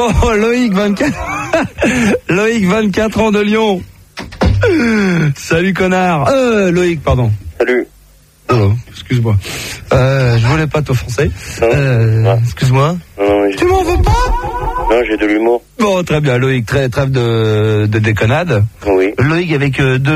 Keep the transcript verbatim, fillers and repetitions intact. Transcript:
Bon, Loïc, vingt-quatre Loïc, vingt-quatre ans de Lyon. Salut, connard. Euh, Loïc, pardon. Salut. Oh, excuse-moi. Euh, je voulais pas t'offenser. Euh, ouais. Excuse-moi. Non, non, tu m'en veux pas? Non, j'ai de l'humour. Bon, très bien, Loïc. Très, trêve de, de déconnade. Oui. Loïc avec euh, deux